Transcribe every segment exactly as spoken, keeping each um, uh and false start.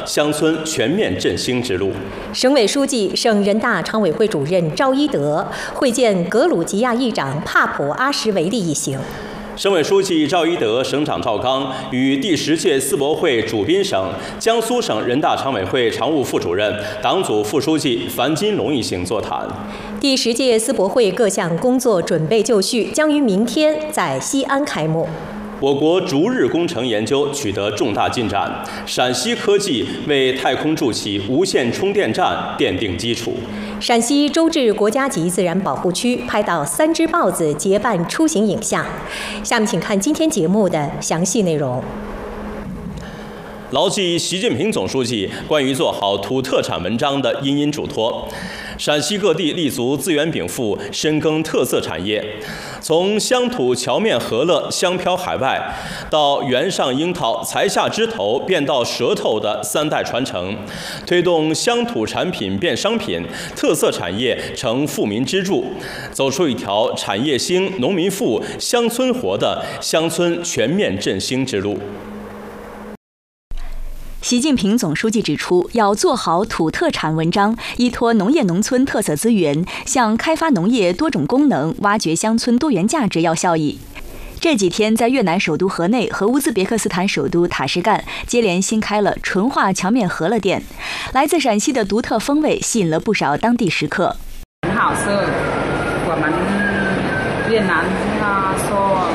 乡村全面振兴之路。 省委书记、省人大常委会主任赵一德会见格鲁吉亚议长帕普阿什维利一行。 省委书记赵一德、省长赵刚与第十届世博会主宾省江苏省人大常委会常务副主任、党组副书记樊金龙一行座谈。 第十届世博会各项工作准备就绪，将于明天在西安开幕。 我国逐日工程研究取得重大进展，陕西科技为太空筑起无线充电站奠定基础。 陕西周至国家级自然保护区拍到三只豹子结伴出行影像。下面请看今天节目的详细内容。 牢记习近平总书记关于做好土特产文章的殷殷嘱托，陕西各地立足资源禀赋，深耕特色产业，从乡土桥面和乐香飘海外，到原上樱桃才下枝头变到舌头的三代传承，推动乡土产品变商品，特色产业成富民支柱，走出一条产业兴、农民富、乡村活的乡村全面振兴之路。 习近平总书记指出，要做好土特产文章，依托农业农村特色资源，向开发农业多种功能、挖掘乡村多元价值要效益。这几天，在越南首都河内和乌兹别克斯坦首都塔什干接连新开了纯化荞面饸饹店，来自陕西的独特风味吸引了不少当地食客。 很好吃，我们越南啊说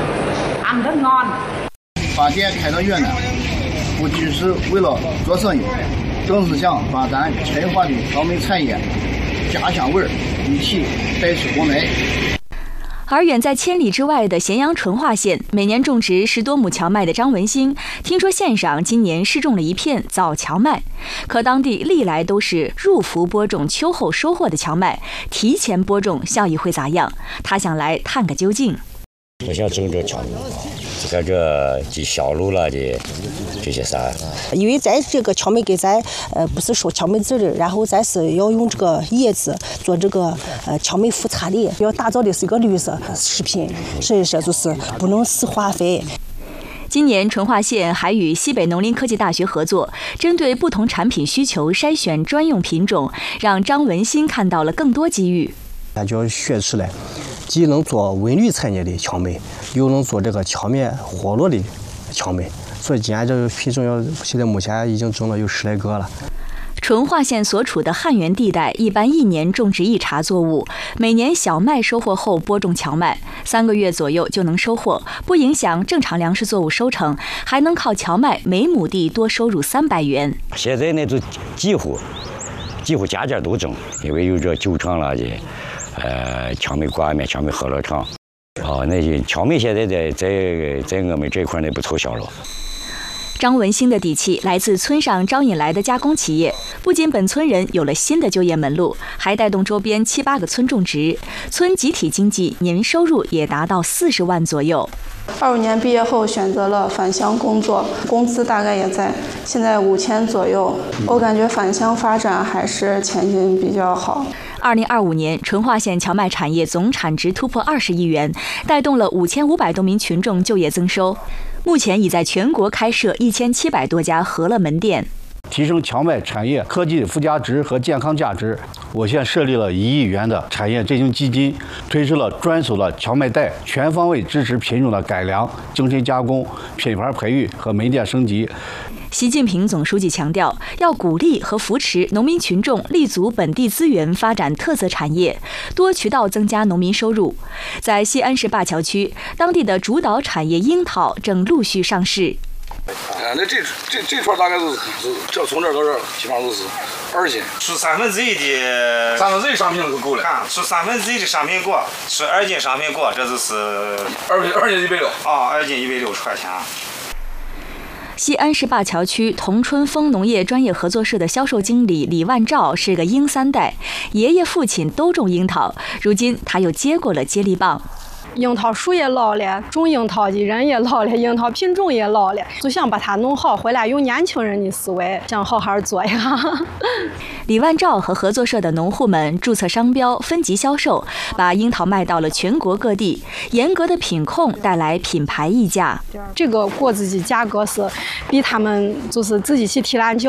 ăn rất ngon。 把店开到越南，不仅是为了做生意，更是想把咱淳化的荞麦产业家乡味儿一起带出国内。 而远在千里之外的咸阳淳化县，每年种植十多亩荞麦的张文兴，听说县上今年试种了一片早荞麦，可当地历来都是入伏播种、秋后收获的荞麦，提前播种效益会咋样？他想来探个究竟。 我想种这荞麦，这个这及小路了的这些啥？ 因为咱这个荞麦给咱呃不是说荞麦籽的，然后咱是要用这个叶子做这个呃荞麦副产的，要打造的是一个绿色食品，所以说就是不能施化肥。 今年淳化县还与西北农林科技大学合作，针对不同产品需求筛选专用品种，让张文新看到了更多机遇。 咱就要学出来，既能做文旅产业的荞麦，又能做这个荞面饸饹的荞麦，所以今年这个品种要现在目前已经种了有十来个了。 淳化县所处的旱源地带，一般一年种植一茬作物，每年小麦收获后播种荞麦，三个月左右就能收获，不影响正常粮食作物收成，还能靠荞麦每亩地多收入三百元。 现在呢，就几乎几乎家家都种，因为有这酒厂了的。呃，荞麦挂面、荞麦饸饹厂，啊，那些荞麦现在在在在我们这块呢不凑销了。 张文兴的底气来自村上招引来的加工企业，不仅本村人有了新的就业门路，还带动周边七八个村种植，村集体经济年收入也达到四十万左右。 二五年毕业后选择了返乡工作，工资大概也在现在五千左右。我感觉返乡发展还是前景比较好。 二零二五年，淳化县荞麦产业总产值突破二十亿元，带动了五千五百多名群众就业增收。目前已在全国开设一千七百多家饸饹门店。 提升荞麦产业科技附加值和健康价值，我县设立了一亿元的产业振兴基金，推出了专属的荞麦袋，全方位支持品种的改良、精深加工、品牌培育和门店升级。 习近平总书记强调，要鼓励和扶持农民群众立足本地资源，发展特色产业，多渠道增加农民收入。在西安市灞桥区，当地的主导产业樱桃正陆续上市。 啊，那这这这串大概是是这从这儿到这儿，基本上都是二斤。 出三分之一的三分之一商品就够了。 看，出三分之一的商品果，出二斤商品果，这就是二斤二斤一百六啊，二斤一百六十块钱。 西安市灞桥区同春丰农业专业合作社的销售经理李万兆是个樱三代，爷爷父亲都种樱桃，如今他又接过了接力棒。 樱桃树也老了，种樱桃的人也老了，樱桃品种也老了，就想把它弄好，回来用年轻人的思维，想好好做呀。 李万兆和合作社的农户们注册商标，分级销售，把樱桃卖到了全国各地。严格的品控带来品牌溢价。 这个果子的价格是比他们就是自己去提篮酒。